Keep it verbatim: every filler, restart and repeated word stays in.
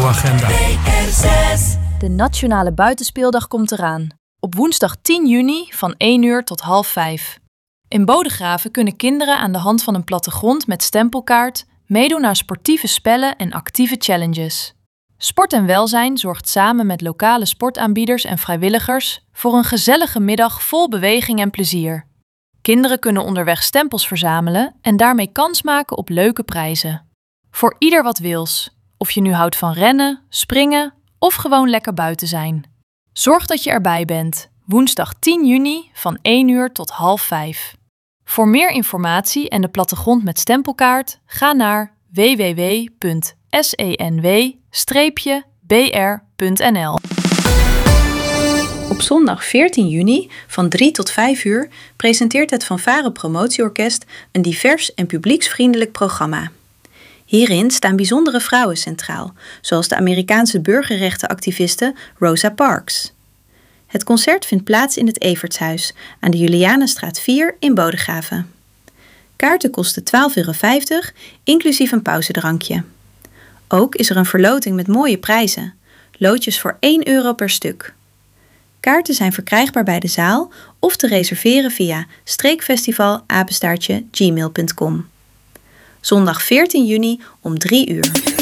radioagenda. De Nationale Buitenspeeldag komt eraan. Op woensdag tien juni van één uur tot half vijf. In Bodegraven kunnen kinderen aan de hand van een plattegrond met stempelkaart meedoen aan sportieve spellen en actieve challenges. Sport en Welzijn zorgt samen met lokale sportaanbieders en vrijwilligers voor een gezellige middag vol beweging en plezier. Kinderen kunnen onderweg stempels verzamelen en daarmee kans maken op leuke prijzen. Voor ieder wat wils, of je nu houdt van rennen, springen of gewoon lekker buiten zijn. Zorg dat je erbij bent, woensdag tien juni van één uur tot half vijf. Voor meer informatie en de plattegrond met stempelkaart ga naar w w w punt s e n w streepje b r punt n l. Op zondag veertien juni van drie tot vijf uur presenteert het Fanfare Promotieorkest een divers en publieksvriendelijk programma. Hierin staan bijzondere vrouwen centraal, zoals de Amerikaanse burgerrechtenactiviste Rosa Parks. Het concert vindt plaats in het Evertshuis aan de Julianenstraat vier in Bodegraven. Kaarten kosten twaalf euro vijftig, inclusief een pauzedrankje. Ook is er een verloting met mooie prijzen, loodjes voor één euro per stuk. Kaarten zijn verkrijgbaar bij de zaal of te reserveren via streekfestival apenstaartje gmail punt com. Zondag veertien juni om drie uur.